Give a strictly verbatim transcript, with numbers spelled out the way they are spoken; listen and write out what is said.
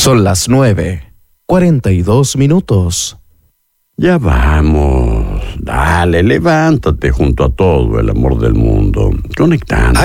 Son las nueve, cuarenta y dos minutos. Ya vamos. Dale, levántate junto a todo el amor del mundo. Conectando.